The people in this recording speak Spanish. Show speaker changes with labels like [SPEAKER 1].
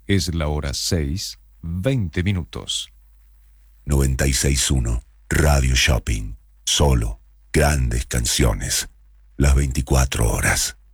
[SPEAKER 1] Es la hora 6:20.
[SPEAKER 2] 96.1 Radio Shopping. Solo grandes canciones. Las 24 horas.